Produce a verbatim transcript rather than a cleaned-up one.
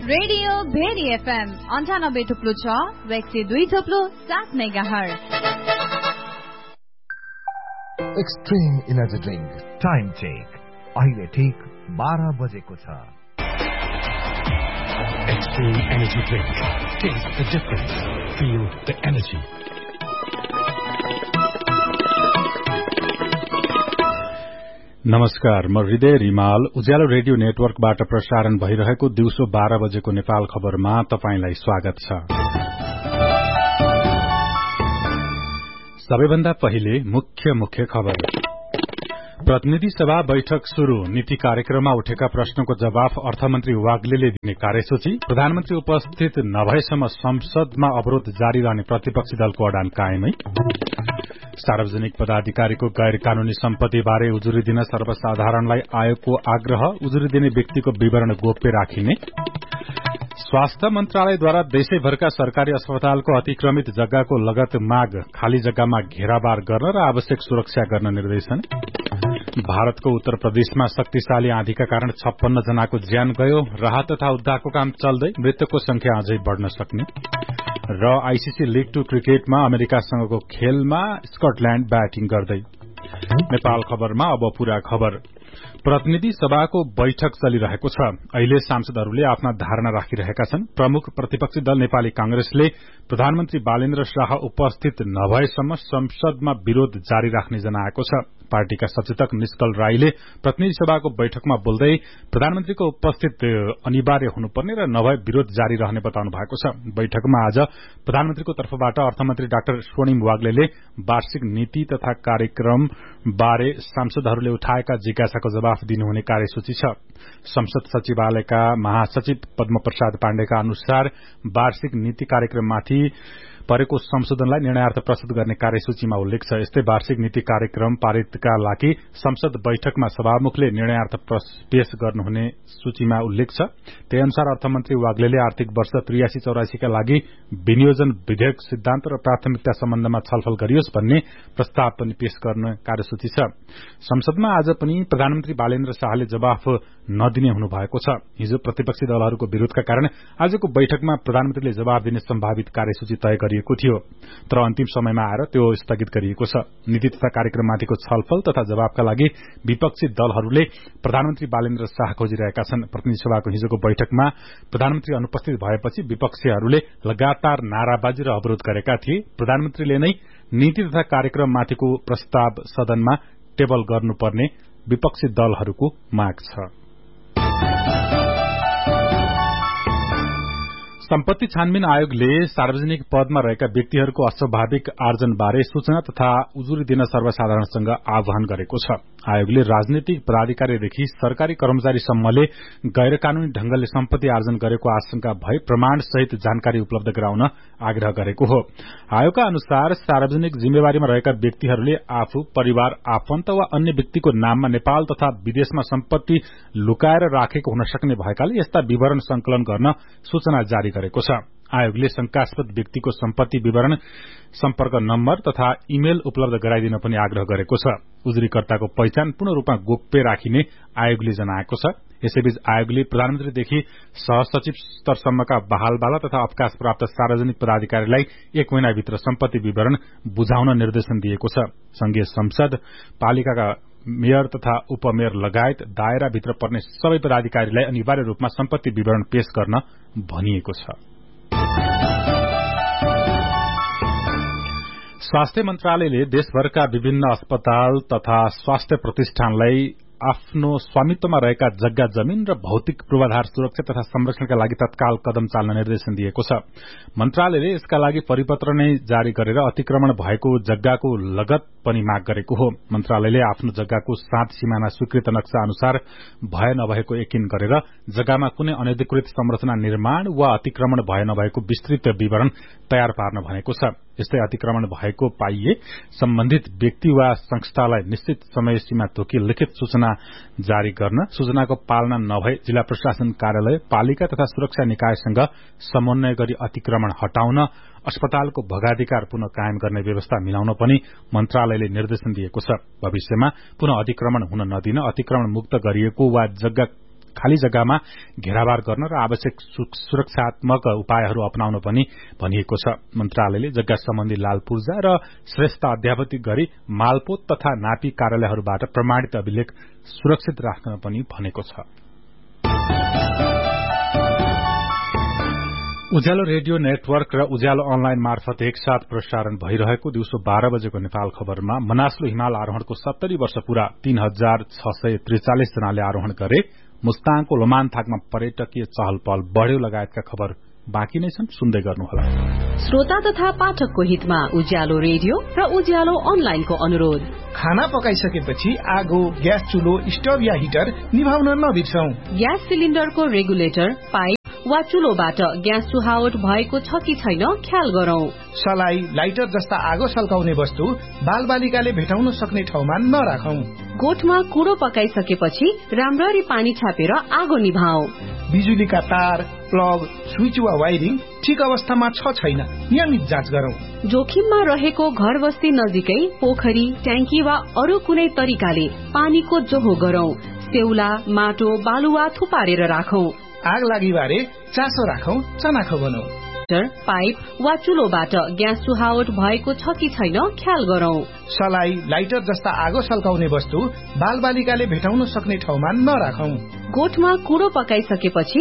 Radio very FM अन्ठानब्बे थुप्लो छ र एक सय दुई थुप्लो सात mega hertz. Extreme energy drink time check अहिले ठिक बाह्र बजेको छ। Extreme Energy Drink. Taste the difference. Feel the energy. नमस्कार, म हृदय रिमाल उज्यालो रेडियो नेटवर्कबाट प्रसारण भइरहेको दिउँसो बाह्र बजेको नेपाल खबरमा तपाईंलाई स्वागत छ। सबैभन्दा पहिले मुख्य मुख्य खबर। प्रतिनिधि सभा बैठक शुरू, नीति कार्यक्रममा उठेका प्रश्नको जवाफ अर्थमन्त्री वाग्लेले दिने कार्यसूची, प्रधानमन्त्री उपस्थित नभएसम्म संसदमा अवरोध जारी रहने प्रतिपक्षी दलको अडान कायमै, सार्वजनिक पदाधिकारीको गैर कानूनी सम्पत्ति बारे उजुरी दिन सर्वसाधारणलाई आयोगको आग्रह, उजुरी दिने व्यक्तिको विवरण गोप्य राखिने, स्वास्थ्य मन्त्रालयद्वारा देशैभरका सरकारी अस्पतालको अतिक्रमित जग्गाको लगत माग, खाली जग्गामा घेराबार गर्न र आवश्यक सुरक्षा गर्न निर्देशन, भारतको उत्तर प्रदेशमा शक्तिशाली आँधीका कारण छप्पन्न जनाको ज्यान गयो, राहत तथा उद्धारको काम चल्दै मृतकको संख्या अझै बढ़न सक्ने र आईसीसी लीग टू क्रिकेटमा अमेरिकासँगको खेलमा स्कटल्याण्ड ब्याटिङ गर्दै। नेपाल खबरमा अब पूरा खबर। प्रतिनिधि सभाको बैठक चलिरहेको छ। अहिले सांसदहरूले आफ्ना धारणा राखिरहेका छन्। प्रमुख प्रतिपक्षी दल नेपाली कांग्रेसले प्रधानमन्त्री बालेन्द्र शाह उपस्थित नभएसम्म संसदमा विरोध जारी राख्ने जनाएको छ। पार्टीका सचेतक निष्कल राईले प्रतिनिधि सभाको बैठकमा बोल्दै प्रधानमन्त्रीको उपस्थित अनिवार्य हुनुपर्ने र नभए विरोध जारी रहने बताउनु भएको छ। बैठकमा आज प्रधानमन्त्रीको तर्फबाट अर्थमन्त्री डाक्टर स्वर्णिम वाग्लेले वार्षिक नीति तथा कार्यक्रम बारे सांसदहरूले उठाएका जिज्ञासाको जवाफ दिनुहुने कार्यसूची छ। संसद सचिवालयका महासचिव पद्म प्रसाद पाण्डेका अनुसार वार्षिक नीति कार्यक्रममाथि परेको संशोधनलाई निर्णयार्थ प्रस्तुत गर्ने कार्यसूचीमा उल्लेख छ। यस्तै वार्षिक नीति कार्यक्रम पारितका लागि संसद बैठकमा सभामुखले निर्णयार्थ पेश गर्नुहुने सूचीमा उल्लेख छ। त्यही अनुसार अर्थमन्त्री वाग्लेले आर्थिक वर्ष त्रियासी चौरासीका लागि विनियोजन विधेयक सिद्धान्त र प्राथमिकता सम्बन्धमा छलफल गरियोस् भन्ने प्रस्ताव पनि पेश गर्ने कार्यसूची छ। संसदमा आज पनि प्रधानमन्त्री बालेन्द्र शाहले जवाफ नदिने हुनुभएको छ। हिजो प्रतिपक्षी दलहरूको विरोधका कारण आजको बैठकमा प्रधानमन्त्रीले जवाफ दिने सम्भावित कार्यसूची तय गरिएको थियो, तर अन्तिम समयमा आएर त्यो स्थगित गरिएको छ। नीति तथा कार्यक्रममाथिको छलफल तथा जवाफका लागि विपक्षी दलहरूले प्रधानमन्त्री बालेन्द्र शाह खोजिरहेका छन्। प्रतिनिधि सभाको हिजोको बैठकमा प्रधानमन्त्री अनुपस्थित भएपछि विपक्षीहरूले लगातार नाराबाजी र अवरोध गरेका थिए। प्रधानमन्त्रीले नै नीति तथा कार्यक्रममाथिको प्रस्ताव सदनमा टेबल गर्नुपर्ने विपक्षी दलहरूको माग छ। सम्पत्ति छानबिन आयोगले सार्वजनिक पदमा रहेका व्यक्तिहरूको अस्वाभाविक आर्जनबारे सूचना तथा उजुरी दिन सर्वसाधारणसँग आह्वान गरेको छ। आयोगले राजनीतिक पदाधिकारीदेखि सरकारी कर्मचारीसम्मले गैर कानूनी ढंगले सम्पत्ति आर्जन गरेको आशंका भए प्रमाण सहित जानकारी उपलब्ध गराउन आग्रह गरेको हो। आयोगका अनुसार सार्वजनिक जिम्मेवारीमा रहेका व्यक्तिहरूले आफू, परिवार, आफन्त वा अन्य व्यक्तिको नाममा नेपाल तथा विदेशमा सम्पत्ति लुकाएर राखेको हुन सक्ने भएकाले यस्ता विवरण संकलन गर्न सूचना जारी गरेको छ। आयोगले शंकास्पद व्यक्तिको सम्पत्ति विवरण, सम्पर्क नम्बर तथा इमेल उपलब्ध गराइदिन पनि आग्रह गरेको छ। उजुरीकर्ताको पहिचान पूर्ण रूपमा गोप्य राखिने आयोगले जनाएको छ। यसैबीच आयोगले प्रधानमन्त्रीदेखि सहसचिव स्तरसम्मका बहालबाला तथा अवकाश प्राप्त सार्वजनिक पदाधिकारीलाई एक महिनाभित्र सम्पत्ति विवरण बुझाउन निर्देशन दिएको छ। संघीय संसद, पालिकाका मेयर तथा उपमेयर लगायत दायराभित्र पर्ने सबै पदाधिकारीलाई अनिवार्य रूपमा सम्पत्ति विवरण पेश गर्न भनिएको छ। स्वास्थ्य मन्त्रालयले देशभरका विभिन्न अस्पताल तथा स्वास्थ्य प्रतिष्ठानलाई आफ्नो स्वामित्वमा रहेका जग्गा जमीन र भौतिक पूर्वाधार सुरक्षा तथा संरक्षणका लागि तत्काल कदम चाल्न निर्देशन दिएको छ। मन्त्रालयले यसका लागि परिपत्र नै जारी गरेर अतिक्रमण भएको जग्गाको लगत पनि माग गरेको हो। मन्त्रालयले आफ्नो जग्गाको सात सिमाना स्वीकृत नक्सा अनुसार भए नभएको यकिन गरेर जग्गामा कुनै अनधिकृत संरचना निर्माण वा अतिक्रमण भए नभएको विस्तृत विवरण तयार पार्न भनेको छ। यस्तै अतिक्रमण भएको पाइए सम्बन्धित व्यक्ति वा संस्थालाई निश्चित समय सीमा तोकी लिखित सूचना जारी गर्न, सूचनाको पालना नभए जिल्ला प्रशासन कार्यालय, पालिका तथा सुरक्षा निकायसँग समन्वय गरी अतिक्रमण हटाउन, अस्पतालको भगाधिकार पुनः कायम गर्ने व्यवस्था मिलाउन पनि मन्त्रालयले निर्देशन दिएको छ। भविष्यमा पुनः अतिक्रमण हुन नदिन अतिक्रमण मुक्त गरिएको वा जग्गा खाली जग्गामा घेराबार गर्न र आवश्यक सुरक्षात्मक उपायहरू अपनाउन पनि भनिएको छ। मन्त्रालयले जग्गा सम्बन्धी लाल पूर्जा र श्रेष्ठ अध्यावधि गरी मालपोत तथा नापी कार्यालयहरूबाट प्रमाणित अभिलेख सुरक्षित राख्न पनि भनेको छ। उज्यालो रेडियो नेटवर्क र उज्यालो अनलाइन मार्फत एकसाथ प्रसारण भइरहेको दिउँसो बाह्र बजेको नेपाल खबरमा मनास्लु हिमाल आरोहणको सत्तरी वर्ष पूरा तीन हजार छ सय त्रिचालिस जनाले आरोहण गरे, मुस्ताङको लोमानथाकमा पर्यटकीय चहल पहल बढ़्यो लगायतका खबर बाँकी नै छन्, सुन्दै गर्नुहोला। श्रोता तथा पाठकको हितमा उज्यालो रेडियो र उज्यालो अनलाइनको अनुरोध। खाना पकाइसकेपछि आगो, ग्यास चुलो, स्टोभ या हिटर निभाउन नबिर्सौं। ग्यास सिलिन्डरको रेगुलेटर, पाइप वा चुलोबाट ग्यास चुहावट भएको छ कि छैन ख्याल गरौं। सलाई, लाइटर जस्ता आगो सल्काउने वस्तु बालबालिकाले भेटाउन सक्ने ठाउँमा नराखौं। गोठमा कुडो पकाइसकेपछि राम्ररी पानी छापेर आगो निभाऊ। बिजुलीका तार, प्लग, स्विच वा वायरिङ ठिक अवस्थामा छ छैन नियमित जाँच गरौं। जोखिममा रहेको घर बस्ती नजिकै पोखरी, ट्याङ्की वा अरू कुनै तरिकाले पानीको जोहो गरौं। सेउला, माटो, बालुवा थुपारेर राखौं। आग लागि बारे चासो राखौं, चनाखो बनाऊ। पाइप वा चुलोबाट ग्यास चुहावट भएको छ कि छैन ख्याल गरौं। सलाई, लाइटर जस्ता आगो सल्काउने वस्तु बालबालिकाले भेटाउन सक्ने ठाउँमा नराखौं। गोठमा कुडो पकाइसकेपछि